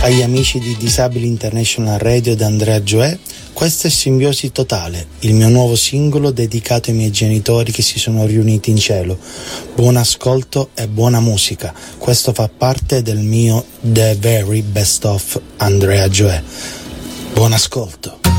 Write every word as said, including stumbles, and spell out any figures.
agli amici di Disabili International Radio ed Andrea Gioè. Questo è Simbiosi Totale, il mio nuovo singolo dedicato ai miei genitori che si sono riuniti in cielo. Buon ascolto e buona musica. Questo fa parte del mio The Very Best of Andrea Gioè. Buon ascolto.